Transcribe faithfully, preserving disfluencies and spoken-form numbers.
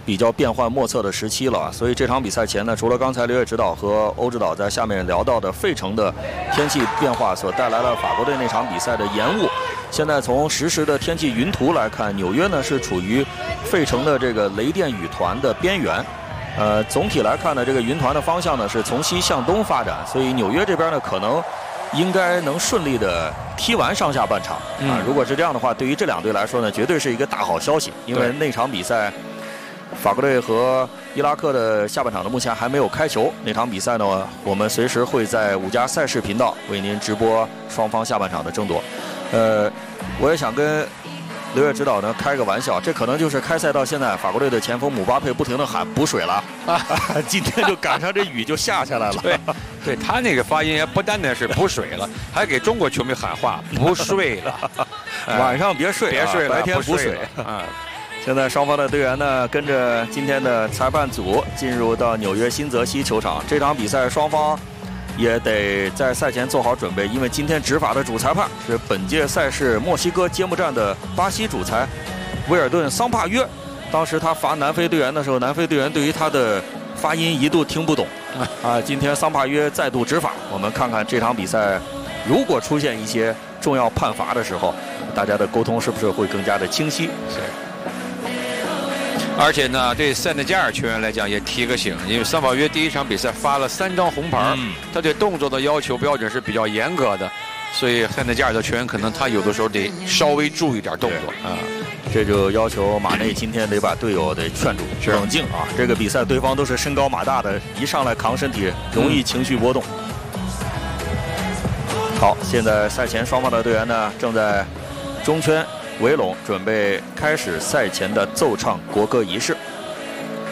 比较变幻莫测的时期了。所以这场比赛前呢，除了刚才刘烨指导和欧指导在下面聊到的费城的天气变化所带来了法国队那场比赛的延误，现在从实时的天气云图来看，纽约呢是处于费城的这个雷电雨团的边缘。呃，总体来看呢，这个云团的方向呢是从西向东发展，所以纽约这边呢可能应该能顺利的踢完上下半场啊、嗯。如果是这样的话，对于这两队来说呢，绝对是一个大好消息，因为那场比赛，法国队和伊拉克的下半场呢目前还没有开球。那场比赛呢，我们随时会在五家赛事频道为您直播双方下半场的争夺。呃，我也想跟刘烨指导呢开个玩笑，这可能就是开赛到现在法国队的前锋姆巴佩不停的喊补水了啊，今天就赶上这雨就下下来了。 对，对他那个发音不单单是补水了，还给中国球迷喊话不睡了， 晚上别睡， 别睡了， 白天补水啊。现在双方的队员呢跟着今天的裁判组进入到纽约新泽西球场，这场比赛双方也得在赛前做好准备，因为今天执法的主裁判是本届赛事墨西哥揭幕战的巴西主裁威尔顿桑帕约。当时他罚南非队员的时候，南非队员对于他的发音一度听不懂啊。今天桑帕约再度执法，我们看看这场比赛如果出现一些重要判罚的时候，大家的沟通是不是会更加的清晰？ 是。而且呢，对塞内加尔球员来讲也提个醒，因为桑帕约第一场比赛发了三张红牌，嗯、他对动作的要求标准是比较严格的，所以塞内加尔的球员可能他有的时候得稍微注意点动作啊。 这就要求马内今天得把队友得劝住，冷静啊！这个比赛对方都是身高马大的，一上来扛身体容易情绪波动。嗯、好，现在赛前双方的队员呢正在中圈围拢，准备开始赛前的奏唱国歌仪式。